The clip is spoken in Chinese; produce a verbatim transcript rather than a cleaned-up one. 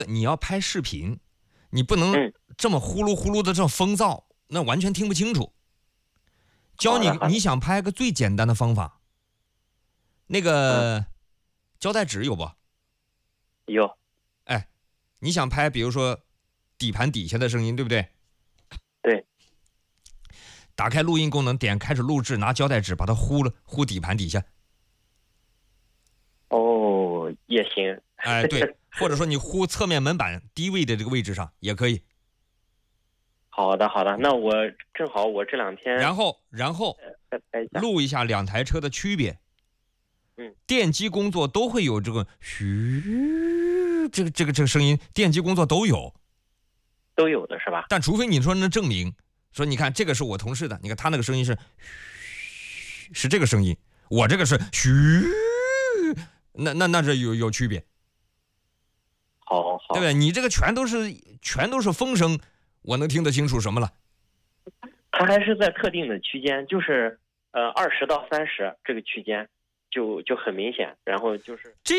你要拍视频，你不能这么呼噜呼噜的这种风噪，那完全听不清楚。教你，你想拍个最简单的方法，那个、嗯、胶带纸有不？ 有。 哎，你想拍，比如说底盘底下的声音，对不对？ 对。 打开录音功能，点开始录制，拿胶带纸把它糊了，糊底盘底下。 哦，也行。 哎，对，或者说你糊侧面门板低位的这个位置上也可以。 好的，好的，那我正好我这两天， 然后然后录一下两台车的区别。 嗯， 电机工作都会有这个嘘，这个这个这个声音，电机工作都有， 都有的是吧？ 但除非你说能证明，说你看这个是我同事的，你看他那个声音是嘘，是这个声音，我这个是嘘，那那那这有有区别。 好好， 对不对？你这个全都是全都是风声，我能听得清楚什么了？ 它还是在特定的区间，就是呃二十到三十这个区间，就就很明显，然后就是这